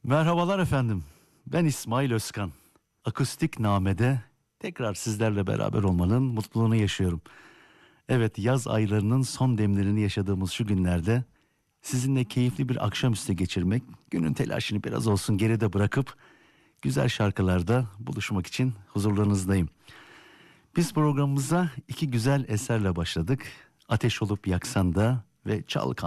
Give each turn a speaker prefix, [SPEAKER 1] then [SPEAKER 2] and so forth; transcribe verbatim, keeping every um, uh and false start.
[SPEAKER 1] Merhabalar efendim. Ben İsmail Özkan. Akustik Name'de tekrar sizlerle beraber olmanın mutluluğunu yaşıyorum. Evet, yaz aylarının son demlerini yaşadığımız şu günlerde sizinle keyifli bir akşamüstü geçirmek, günün telaşını biraz olsun geride bırakıp güzel şarkılarda buluşmak için huzurlarınızdayım. Biz programımıza iki güzel eserle başladık. Ateş Olup Yaksan Da ve Çal